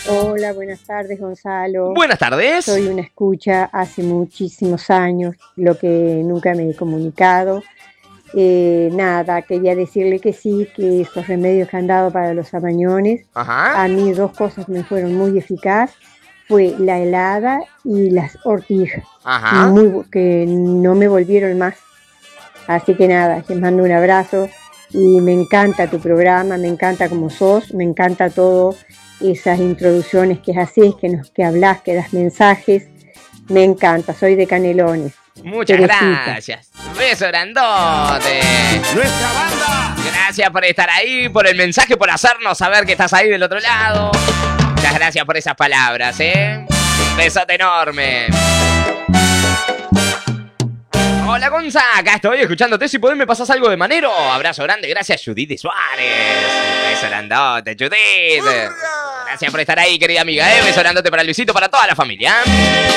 Hola, buenas tardes, Gonzalo. Buenas tardes. Soy una escucha hace muchísimos años, lo que nunca me he comunicado. Nada, quería decirle que sí, que esos remedios que han dado para los amañones, Ajá. a mí dos cosas me fueron muy eficaz, fue la helada y las ortijas, Ajá. que no me volvieron más. Así que nada, les mando un abrazo y me encanta tu programa, me encanta cómo sos, me encanta todo esas introducciones que haces, que hablas, que das mensajes, me encanta, soy de Canelones, Muchas Teresita. gracias. Beso grandote. ¡Nuestra banda! Gracias por estar ahí, por el mensaje, por hacernos saber que estás ahí del otro lado. Muchas gracias por esas palabras, ¿eh? Un besote enorme. Hola Gonza, acá estoy escuchándote. Si podés me pasas algo de manero. Abrazo grande, gracias Judith Suárez. Beso grandote, Judith. Gracias por estar ahí, querida amiga, ¿eh? Beso grandote para Luisito, para toda la familia.